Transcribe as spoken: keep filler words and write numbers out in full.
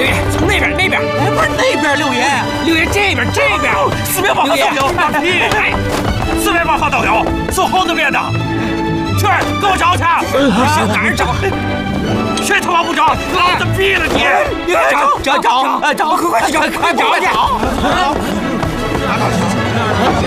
爷从那边那边， 哎，不是那边，六爷， 六爷这边这边， 四面八方都有，放屁！ 哎， 四面八方都有，是后头边的。去，给我找去！ 上哪儿找？ 谁他妈不找？老子毙了你！ 找找找找， 找，快快找，快找去！ 拿到枪。